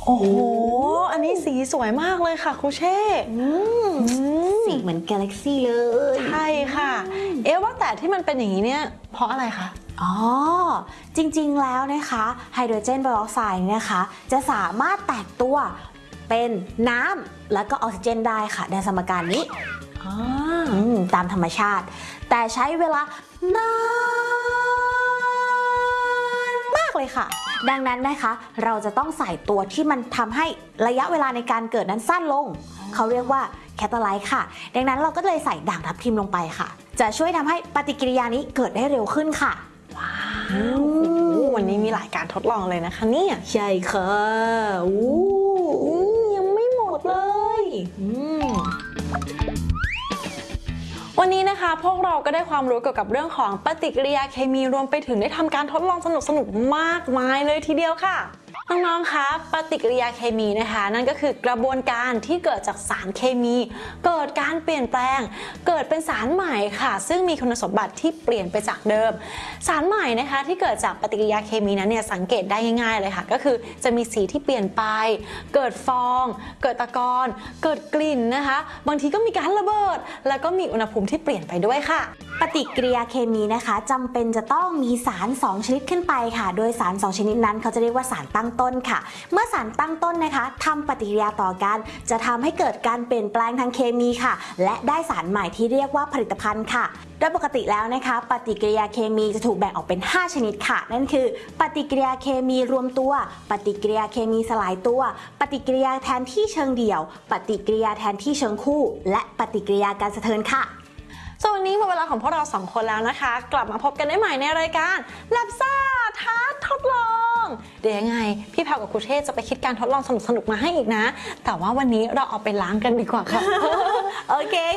โอ้โหอันนี้สีสวยมากเลยค่ะครูเช่สีเหมือนกาแล็กซี่เลยใช่ค่ะว่าแต่ที่มันเป็นอย่างนี้เนี่ยเพราะอะไรคะอ๋อจริงๆแล้วนะคะไฮโดรเจนไบออกไซด์นะคะจะสามารถแตกตัวเป็นน้ำแล้วก็ออกซิเจนได้ค่ะในสมการนี้ตามธรรมชาติแต่ใช้เวลานานมากเลยค่ะดังนั้นนะคะเราจะต้องใส่ตัวที่มันทำให้ระยะเวลาในการเกิดนั้นสั้นลงเขาเรียกว่าแคตาไลซ์ค่ะดังนั้นเราก็เลยใส่ด่างทับทิมลงไปค่ะจะช่วยทำให้ปฏิกิริยานี้เกิดได้เร็วขึ้นค่ะว้าววันนี้มีหลายการทดลองเลยนะคะเนี่ยใช่ค่ะยังไม่หมดเลยวันนี้นะคะพวกเราก็ได้ความรู้เกี่ยวกับเรื่องของปฏิกิริยาเคมีรวมไปถึงได้ทำการทดลองสนุกๆมากมายเลยทีเดียวค่ะน้องๆคะปฏิกิริยาเคมีนะคะนั่นก็คือกระบวนการที่เกิดจากสารเคมีเกิดการเปลี่ยนแปลงเกิดเป็นสารใหม่ค่ะซึ่งมีคุณสมบัติที่เปลี่ยนไปจากเดิมสารใหม่นะคะที่เกิดจากปฏิกิริยาเคมีนั้นเนี่ยสังเกตได้ง่ายๆเลยค่ะก็คือจะมีสีที่เปลี่ยนไปเกิดฟองเกิดตะกอนเกิดกลิ่นนะคะบางทีก็มีการระเบิดแล้วก็มีอุณหภูมิที่เปลี่ยนไปด้วยค่ะปฏิกิริยาเคมีนะคะจำเป็นจะต้องมีสาร2ชนิดขึ้นไปค่ะโดยสาร2ชนิดนั้นเขาจะเรียกว่าสารตั้งต้นค่ะเมื่อสารตั้งต้นนะคะทำปฏิกิริยาต่อกันจะทำให้เกิดการเปลี่ยนแปลงทางเคมีค่ะและได้สารใหม่ที่เรียกว่าผลิตภัณฑ์ค่ะโดยปกติแล้วนะคะปฏิกิริยาเคมีจะถูกแบ่งออกเป็น5ชนิดค่ะนั่นคือปฏิกิริยาเคมีรวมตัวปฏิกิริยาเคมีสลายตัวปฏิกิริยาแทนที่เชิงเดี่ยวปฏิกิริยาแทนที่เชิงคู่และปฏิกิริยาการสะเทือนค่ะส่วนวันนี้หมดเวลาของพวกเรา2คนแล้วนะคะกลับมาพบกันได้ใหม่ในรายการแลบซ่าท้าทดลองเดี๋ยวยังไงพี่แพรกับครูเทศจะไปคิดการทดลองสนุกๆมาให้อีกนะแต่ว่าวันนี้เราเอาไปล้างกันดีกว่าค่ะโอเค